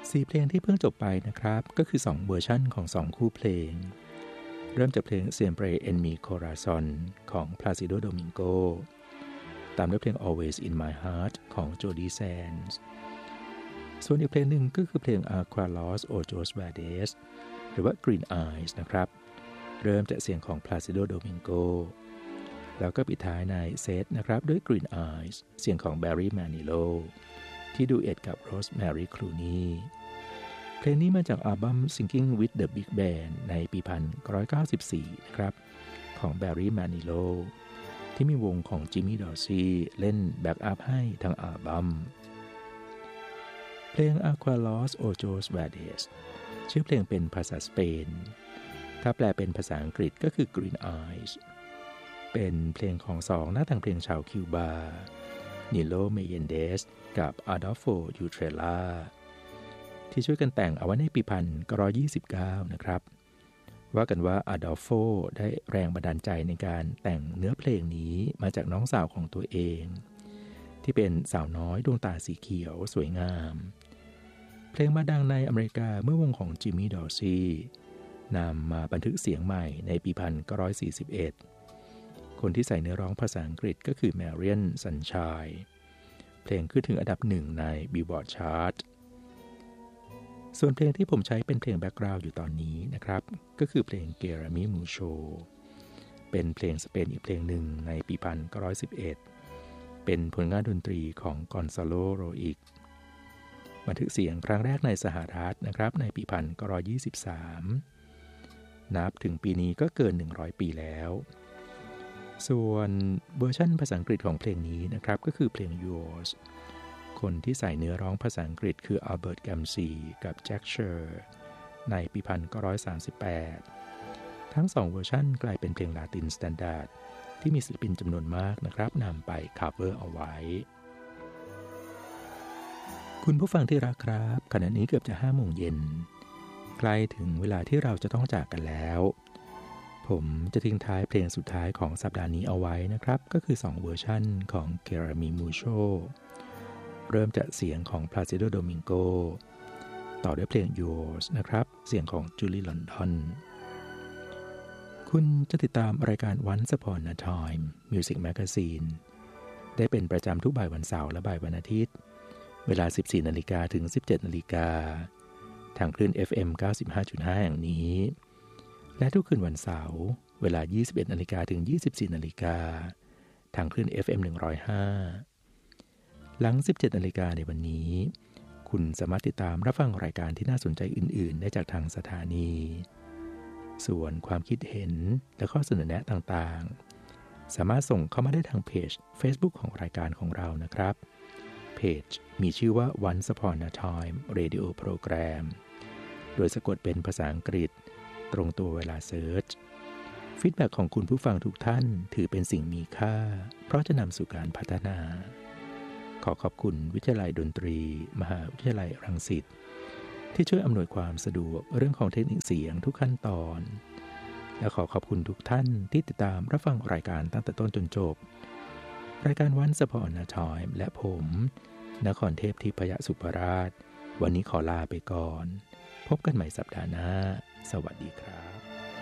4 เพลงที่เพิ่งจบไปนะครับก็คือ2เวอร์ชันของ2คู่เพลงเริ่มจากเพลง Siempre en mi corazón ของ Placido Domingo ตามด้วยเพลง Always in my heart ของ Jody Sands ส่วนอีกเพลงหนึ่งก็คือเพลง Aqua Los Ojos Verdes หรือว่า Green Eyes นะครับเริ่มจากเสียงของ Placido Domingo แล้วก็ปิดท้ายในเซตนะครับด้วย Green Eyes เสียงของ Barry Manilow ที่ดูเอ็ดกับ Rosemary Clooney เพลงนี้มาจากอัลบั้ม Singing with the Big Band ในปี 1994 นะครับของ Barry Manilow ที่มีวงของ Jimmy Dorsey เล่นแบ็กอัพให้ทั้งอัลบั้มเพลง Aqua Los Ojos Verdes ชื่อเพลงเป็นภาษาสเปนถ้าแปลเป็นภาษาอังกฤษก็คือ Green Eyes เป็นเพลงของ2นักแต่งเพลงชาวคิวบานิโลเมเยนเดสกับอาดอลโฟยูเทรลาที่ช่วยกันแต่งเอาไว้ในปี 1929 นะครับว่ากันว่าอาดอลโฟได้แรงบันดาลใจในการแต่งเนื้อเพลงนี้มาจากน้องสาวของตัวเองที่เป็นสาวน้อยดวงตาสีเขียวสวยงามเพลงมาดังในอเมริกาเมื่อวงของจิมมี่ดอร์ซี่นำมาบันทึกเสียงใหม่ในปี 1941 คนที่ใส่เนื้อร้องภาษาอังกฤษก็คือแมเรียนซันชัยเพลงขึ้นถึงอันดับ1ในบิลบอร์ดชาร์ตส่วนเพลงที่ผมใช้เป็นเพลงแบ็กกราวด์อยู่ตอนนี้นะครับก็คือเพลงเกรามิมูโชเป็นเพลงสเปนอีกเพลงหนึ่งในปี 1911 เป็นผลงานดนตรีของกอนซาโลโรอิกบันทึกเสียงครั้งแรกในสหรัฐนะครับในปี 1923 นับถึงปีนี้ก็เกิน100 ปีแล้วส่วนเวอร์ชันภาษาอังกฤษของเพลงนี้นะครับก็คือเพลง Yours คนที่ใส่เนื้อร้องภาษาอังกฤษคืออัลเบิร์ตแกมซีกับแจ็คเชอร์ในปี 1938 ทั้ง2เวอร์ชันกลายเป็นเพลงลาตินสแตนดาร์ดที่มีศิลปินจำนวนมากนะครับนำไปคัฟเวอร์เอาไว้คุณผู้ฟังที่รักครับขณะนี้เกือบจะ5 โมงเย็นใกล้ถึงเวลาที่เราจะต้องจากกันแล้วผมจะทิ้งท้ายเพลงสุดท้ายของสัปดาห์นี้เอาไว้นะครับก็คือ2เวอร์ชันของ Kerami Mucho เริ่มจากเสียงของ Placido Domingo ต่อด้วยเพลง Yours นะครับเสียงของ Julie London คุณจะติดตามรายการ Once Upon a Time Music Magazine ได้เป็นประจำทุกบ่ายวันเสาร์และบ่ายวันอาทิตย์เวลา 14 นาฬิกาถึง 17 นาฬิกาทางคลื่น FM 95.5 แห่งนี้และทุกคืนวันเสาร์เวลา 21 นาฬิกาถึง 24 นาฬิกาทางคลื่น FM 105หลัง 17 นาฬิกาในวันนี้คุณสามารถติดตามรับฟังรายการที่น่าสนใจอื่นๆได้จากทางสถานีส่วนความคิดเห็นและข้อเสนอแนะต่างๆสามารถส่งเข้ามาได้ทางเพจ Facebook ของรายการของเรานะครับเพจมีชื่อว่า Once Upon a Time Radio Program โดยสะกดเป็นภาษาอังกฤษตรงตัวเวลาเซิร์ชฟีดแบ็กของคุณผู้ฟังทุกท่านถือเป็นสิ่งมีค่าเพราะจะนำสู่การพัฒนาขอขอบคุณวิทยาลัยดนตรีมหาวิทยาลัยรังสิตที่ช่วยอำนวยความสะดวกเรื่องของเทคนิคเสียงทุกขั้นตอนและขอขอบคุณทุกท่านที่ติดตามรับฟังรายการตั้งแต่ต้นจนจบรายการ Once Upon a Time และผมนครเทพทิพยสุภราชวันนี้ขอลาไปก่อนพบกันใหม่สัปดาห์หน้าสวัสดีครับ